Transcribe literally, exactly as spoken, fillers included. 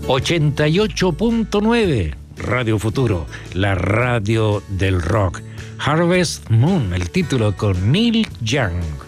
ochenta y ocho punto nueve, Radio Futuro, la radio del rock. Harvest Moon, el título con Neil Young.